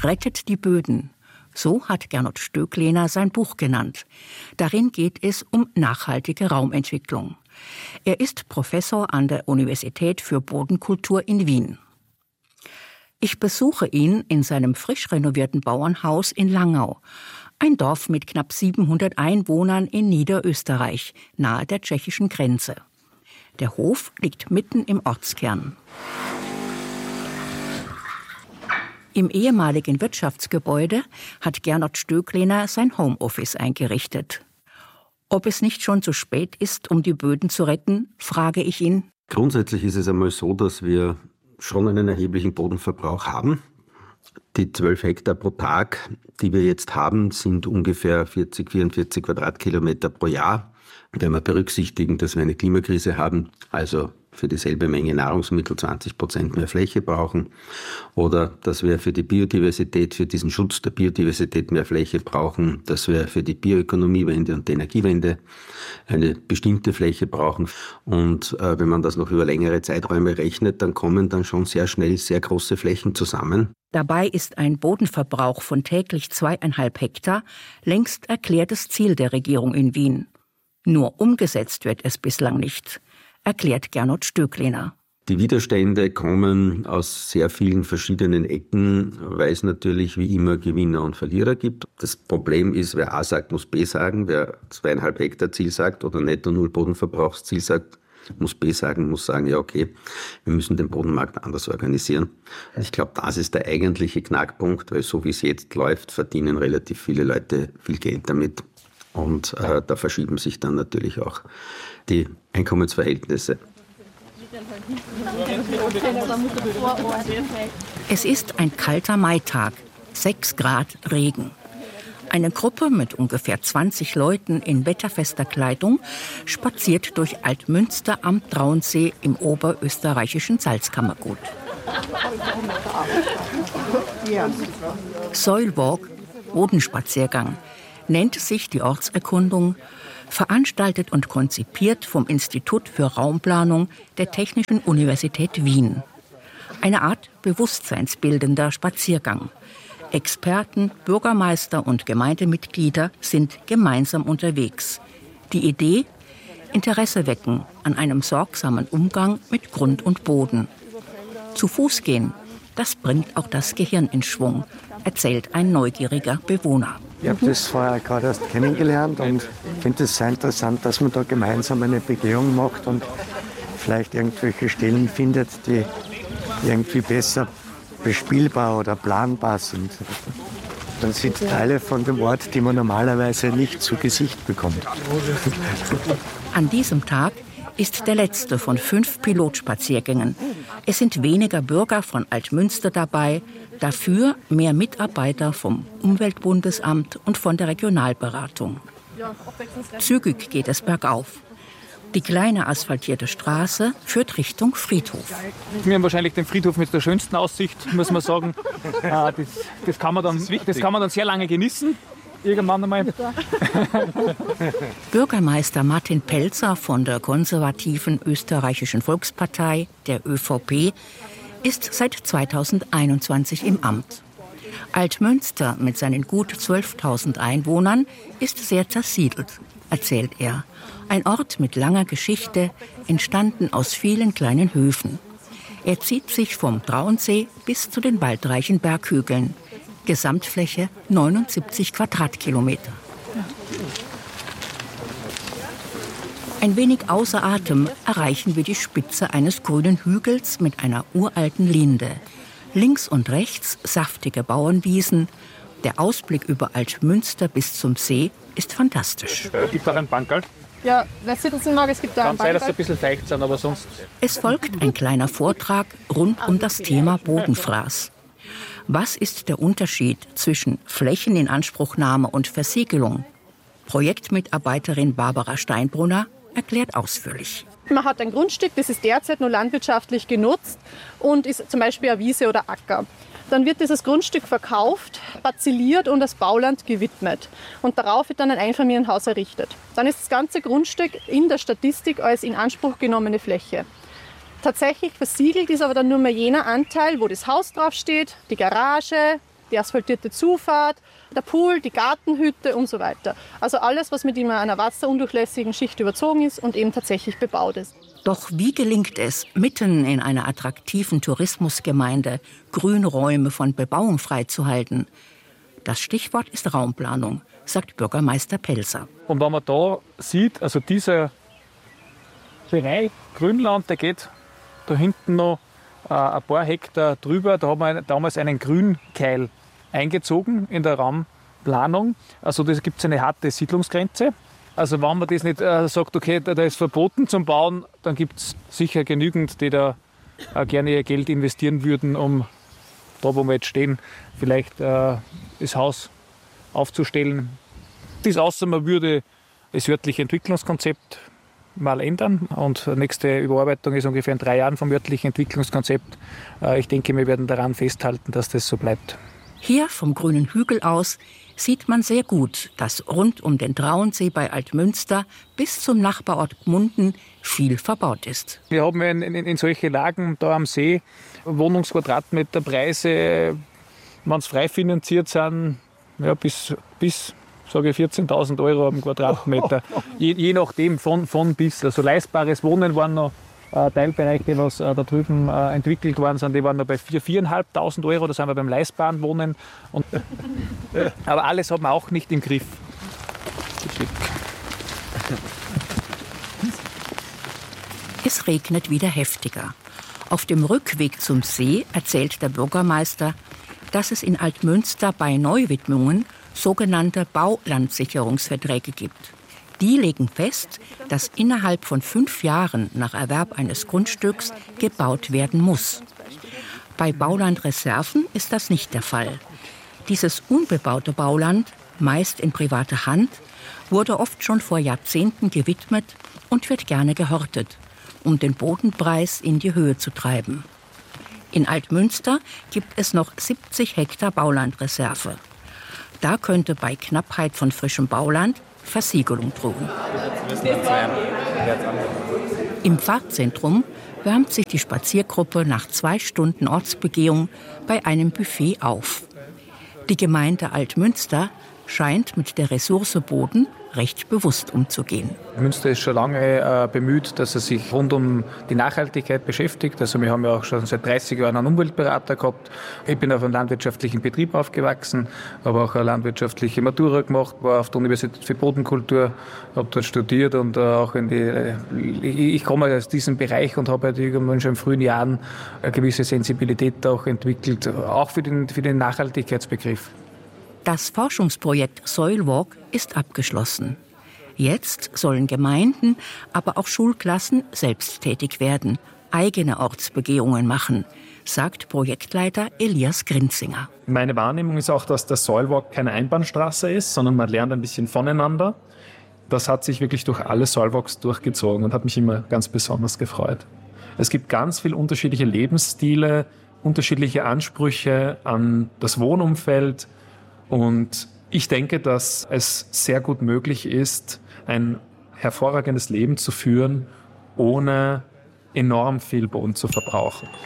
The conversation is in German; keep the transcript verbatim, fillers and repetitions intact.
Rettet die Böden. So hat Gernot Stöcklehner sein Buch genannt. Darin geht es um nachhaltige Raumentwicklung. Er ist Professor an der Universität für Bodenkultur in Wien. Ich besuche ihn in seinem frisch renovierten Bauernhaus in Langau, ein Dorf mit knapp siebenhundert Einwohnern in Niederösterreich, nahe der tschechischen Grenze. Der Hof liegt mitten im Ortskern. Im ehemaligen Wirtschaftsgebäude hat Gernot Stöcklehner sein Homeoffice eingerichtet. Ob es nicht schon zu spät ist, um die Böden zu retten, frage ich ihn. Grundsätzlich ist es einmal so, dass wir schon einen erheblichen Bodenverbrauch haben. Die zwölf Hektar pro Tag, die wir jetzt haben, sind ungefähr vierzig, vierundvierzig Quadratkilometer pro Jahr. Wenn wir berücksichtigen, dass wir eine Klimakrise haben, also für dieselbe Menge Nahrungsmittel zwanzig Prozent mehr Fläche brauchen oder dass wir für die Biodiversität, für diesen Schutz der Biodiversität mehr Fläche brauchen, dass wir für die Bioökonomiewende und die Energiewende eine bestimmte Fläche brauchen. Und äh, wenn man das noch über längere Zeiträume rechnet, dann kommen dann schon sehr schnell sehr große Flächen zusammen. Dabei ist ein Bodenverbrauch von täglich zweieinhalb Hektar längst erklärtes Ziel der Regierung in Wien. Nur umgesetzt wird es bislang nicht, erklärt Gernot Stöcklehner. Die Widerstände kommen aus sehr vielen verschiedenen Ecken, weil es natürlich wie immer Gewinner und Verlierer gibt. Das Problem ist, wer A sagt, muss B sagen. Wer zweieinhalb Hektar Ziel sagt oder netto null Bodenverbrauchsziel sagt, muss B sagen, muss sagen, ja okay, wir müssen den Bodenmarkt anders organisieren. Ich glaube, das ist der eigentliche Knackpunkt, weil so wie es jetzt läuft, verdienen relativ viele Leute viel Geld damit. Und äh, da verschieben sich dann natürlich auch die Einkommensverhältnisse. Es ist ein kalter Maitag, sechs Grad Regen. Eine Gruppe mit ungefähr zwanzig Leuten in wetterfester Kleidung spaziert durch Altmünster am Traunsee im oberösterreichischen Salzkammergut. Soilwalk, Bodenspaziergang, nennt sich die Ortserkundung, veranstaltet und konzipiert vom Institut für Raumplanung der Technischen Universität Wien. Eine Art bewusstseinsbildender Spaziergang. Experten, Bürgermeister und Gemeindemitglieder sind gemeinsam unterwegs. Die Idee? Interesse wecken an einem sorgsamen Umgang mit Grund und Boden. Zu Fuß gehen, das bringt auch das Gehirn in Schwung, erzählt ein neugieriger Bewohner. Ich habe das vorher gerade erst kennengelernt und finde es sehr interessant, dass man da gemeinsam eine Begehung macht und vielleicht irgendwelche Stellen findet, die irgendwie besser bespielbar oder planbar sind. Dann sind Teile von dem Ort, die man normalerweise nicht zu Gesicht bekommt. An diesem Tag ist der letzte von fünf Pilotspaziergängen. Es sind weniger Bürger von Altmünster dabei, dafür mehr Mitarbeiter vom Umweltbundesamt und von der Regionalberatung. Zügig geht es bergauf. Die kleine asphaltierte Straße führt Richtung Friedhof. Wir haben wahrscheinlich den Friedhof mit der schönsten Aussicht, muss man sagen. Das, das, kann, man dann, das kann man dann sehr lange genießen. Irgendwann einmal. Bürgermeister Martin Pelzer von der konservativen österreichischen Volkspartei, der ÖVP, ist seit zweitausendeinundzwanzig im Amt. Altmünster mit seinen gut zwölftausend Einwohnern ist sehr zersiedelt, erzählt er. Ein Ort mit langer Geschichte, entstanden aus vielen kleinen Höfen. Er zieht sich vom Traunsee bis zu den waldreichen Berghügeln. Gesamtfläche neunundsiebzig Quadratkilometer. Ein wenig außer Atem erreichen wir die Spitze eines grünen Hügels mit einer uralten Linde. Links und rechts saftige Bauernwiesen. Der Ausblick über Altmünster bis zum See ist fantastisch. Es gibt auch ein Bankerl. Ja, wer sitzen mag, es gibt da ein Bankerl. Kann sein, dass Bankerl. sie ein bisschen feucht sind, aber sonst... Es folgt ein kleiner Vortrag rund um das Thema Bodenfraß. Was ist der Unterschied zwischen Flächeninanspruchnahme und Versiegelung? Projektmitarbeiterin Barbara Steinbrunner erklärt ausführlich. Man hat ein Grundstück, das ist derzeit nur landwirtschaftlich genutzt und ist zum Beispiel eine Wiese oder Acker. Dann wird dieses Grundstück verkauft, parzelliert und als Bauland gewidmet. Und darauf wird dann ein Einfamilienhaus errichtet. Dann ist das ganze Grundstück in der Statistik als in Anspruch genommene Fläche. Tatsächlich versiegelt ist aber dann nur mehr jener Anteil, wo das Haus draufsteht, die Garage, die asphaltierte Zufahrt, der Pool, die Gartenhütte und so weiter. Also alles, was mit immer einer wasserundurchlässigen Schicht überzogen ist und eben tatsächlich bebaut ist. Doch wie gelingt es, mitten in einer attraktiven Tourismusgemeinde Grünräume von Bebauung freizuhalten? Das Stichwort ist Raumplanung, sagt Bürgermeister Pelzer. Und wenn man da sieht, also dieser Bereich Grünland, der geht da hinten noch äh, ein paar Hektar drüber. Da haben wir damals einen Grünkeil eingezogen in der Raumplanung. Also da gibt es eine harte Siedlungsgrenze. Also wenn man das nicht äh, sagt, okay, da, da ist verboten zum Bauen, dann gibt es sicher genügend, die da äh, gerne ihr Geld investieren würden, um da, wo wir jetzt stehen, vielleicht äh, das Haus aufzustellen. Das außer man würde das örtliche Entwicklungskonzept mal ändern und die nächste Überarbeitung ist ungefähr in drei Jahren vom örtlichen Entwicklungskonzept. Äh, ich denke, wir werden daran festhalten, dass das so bleibt. Hier vom grünen Hügel aus sieht man sehr gut, dass rund um den Traunsee bei Altmünster bis zum Nachbarort Gmunden viel verbaut ist. Wir haben in, in, in solche Lagen da am See Wohnungsquadratmeterpreise, wenn es frei finanziert sind, ja, bis, bis sage ich vierzehntausend Euro am Quadratmeter. Je, je nachdem von, von bis. Also leistbares Wohnen waren noch äh, Teilbereiche, was äh, da drüben äh, entwickelt worden sind, die waren noch bei viertausendfünfhundert Euro. Da sind wir beim leistbaren Wohnen. Und, äh, aber alles hat man auch nicht im Griff. Es regnet wieder heftiger. Auf dem Rückweg zum See erzählt der Bürgermeister, dass es in Altmünster bei Neuwidmungen sogenannte Baulandsicherungsverträge gibt. Die legen fest, dass innerhalb von fünf Jahren nach Erwerb eines Grundstücks gebaut werden muss. Bei Baulandreserven ist das nicht der Fall. Dieses unbebaute Bauland, meist in privater Hand, wurde oft schon vor Jahrzehnten gewidmet und wird gerne gehortet, um den Bodenpreis in die Höhe zu treiben. In Altmünster gibt es noch siebzig Hektar Baulandreserve. Da könnte bei Knappheit von frischem Bauland Versiegelung drohen. Im Pfarrzentrum wärmt sich die Spaziergruppe nach zwei Stunden Ortsbegehung bei einem Buffet auf. Die Gemeinde Altmünster scheint mit der Ressource Boden recht bewusst umzugehen. Münster ist schon lange äh, bemüht, dass er sich rund um die Nachhaltigkeit beschäftigt. Also wir haben ja auch schon seit dreißig Jahren einen Umweltberater gehabt. Ich bin auf einem landwirtschaftlichen Betrieb aufgewachsen, habe auch eine landwirtschaftliche Matura gemacht, war auf der Universität für Bodenkultur, habe dort studiert und äh, auch in die. Äh, ich komme aus diesem Bereich und habe halt irgendwann schon in frühen Jahren eine gewisse Sensibilität auch entwickelt, auch für den, für den Nachhaltigkeitsbegriff. Das Forschungsprojekt Soilwalk ist abgeschlossen. Jetzt sollen Gemeinden, aber auch Schulklassen selbst tätig werden, eigene Ortsbegehungen machen, sagt Projektleiter Elias Grinzinger. Meine Wahrnehmung ist auch, dass der Soilwalk keine Einbahnstraße ist, sondern man lernt ein bisschen voneinander. Das hat sich wirklich durch alle Soilwalks durchgezogen und hat mich immer ganz besonders gefreut. Es gibt ganz viele unterschiedliche Lebensstile, unterschiedliche Ansprüche an das Wohnumfeld. Und ich denke, dass es sehr gut möglich ist, ein hervorragendes Leben zu führen, ohne enorm viel Boden zu verbrauchen.